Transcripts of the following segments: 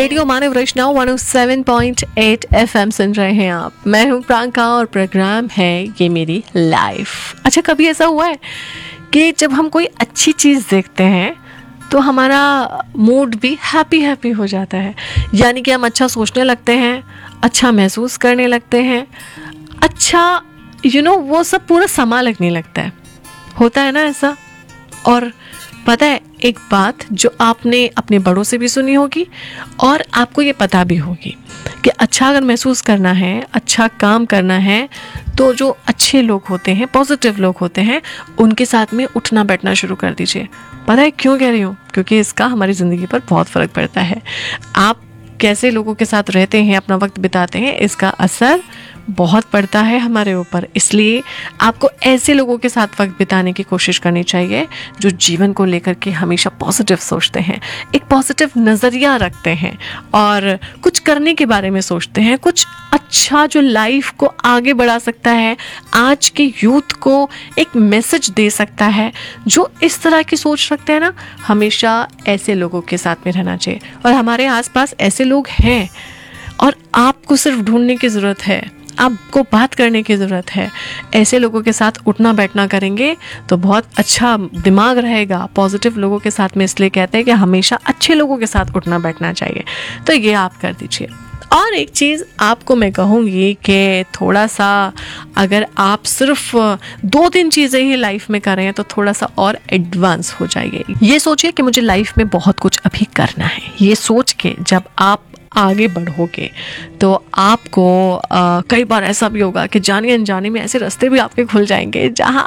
Radio मानव वैष्णव 107.8 FM सुन रहे हैं आप। मैं हूं प्रांका और प्रोग्राम है ये मेरी लाइफ। अच्छा, कभी ऐसा हुआ है कि जब हम कोई अच्छी चीज़ देखते हैं तो हमारा मूड भी हैप्पी हो जाता है, यानी कि हम अच्छा सोचने लगते हैं, अच्छा महसूस करने लगते हैं, अच्छा वो सब पूरा समा लगने लगता है। होता है ना ऐसा। और पता है एक बात जो आपने अपने बड़ों से भी सुनी होगी और आपको ये पता भी होगी कि अच्छा अगर महसूस करना है, अच्छा काम करना है, तो जो अच्छे लोग होते हैं, पॉजिटिव लोग होते हैं, उनके साथ में उठना बैठना शुरू कर दीजिए। पता है क्यों कह रही हूँ? क्योंकि इसका हमारी ज़िंदगी पर बहुत फ़र्क पड़ता है। आप कैसे लोगों के साथ रहते हैं, अपना वक्त बिताते हैं, इसका असर बहुत पड़ता है हमारे ऊपर। इसलिए आपको ऐसे लोगों के साथ वक्त बिताने की कोशिश करनी चाहिए जो जीवन को लेकर के हमेशा पॉजिटिव सोचते हैं, एक पॉजिटिव नज़रिया रखते हैं और कुछ करने के बारे में सोचते हैं, कुछ अच्छा जो लाइफ को आगे बढ़ा सकता है, आज के यूथ को एक मैसेज दे सकता है। जो इस तरह की सोच रखते हैं ना, हमेशा ऐसे लोगों के साथ में रहना चाहिए। और हमारे आसपास ऐसे लोग हैं और आपको सिर्फ ढूंढने की ज़रूरत है, आपको बात करने की ज़रूरत है। ऐसे लोगों के साथ उठना बैठना करेंगे तो बहुत अच्छा दिमाग रहेगा। पॉजिटिव लोगों के साथ में इसलिए कहते हैं कि हमेशा अच्छे लोगों के साथ उठना बैठना चाहिए। तो ये आप कर दीजिए। और एक चीज़ आपको मैं कहूँगी कि थोड़ा सा अगर आप सिर्फ 2-3 चीज़ें ही लाइफ में कर रहे हैं तो थोड़ा सा और एडवांस हो जाइए। ये सोचिए कि मुझे लाइफ में बहुत कुछ अभी करना है। ये सोच के जब आप आगे बढ़ोगे तो आपको कई बार ऐसा भी होगा कि जाने अनजाने में ऐसे रास्ते भी आपके खुल जाएंगे जहां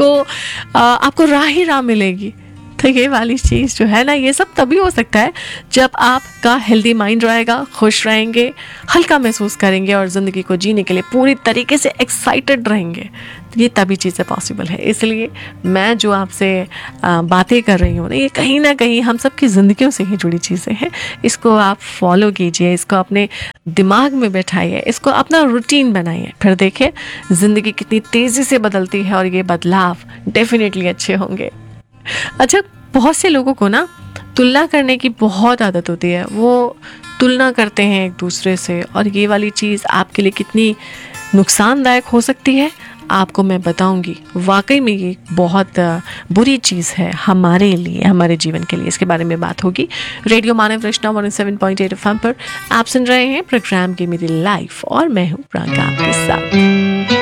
आपको राह ही राह मिलेगी। तो ये वाली चीज़ जो है ना, ये सब तभी हो सकता है जब आपका हेल्दी माइंड रहेगा, खुश रहेंगे, हल्का महसूस करेंगे और ज़िंदगी को जीने के लिए पूरी तरीके से एक्साइटेड रहेंगे। ये तभी चीज़ें पॉसिबल है। इसलिए मैं जो आपसे बातें कर रही हूँ ना, ये कहीं ना कहीं हम सब की ज़िंदगियों से ही जुड़ी चीज़ें हैं। इसको आप फॉलो कीजिए, इसको अपने दिमाग में बैठाइए, इसको अपना रूटीन बनाइए, फिर देखिए ज़िंदगी कितनी तेज़ी से बदलती है और ये बदलाव डेफिनेटली अच्छे होंगे। अच्छा, बहुत से लोगों को ना तुलना करने की बहुत आदत होती है। वो तुलना करते हैं एक दूसरे से और ये वाली चीज़ आपके लिए कितनी नुकसानदायक हो सकती है आपको मैं बताऊंगी। वाकई में ये बहुत बुरी चीज़ है हमारे लिए, हमारे जीवन के लिए। इसके बारे में बात होगी रेडियो मानव वैष्णव 107.8 FM पर। आप सुन रहे हैं प्रोग्राम की मेरी लाइफ और मैं हूँ प्रांका आपके साथ।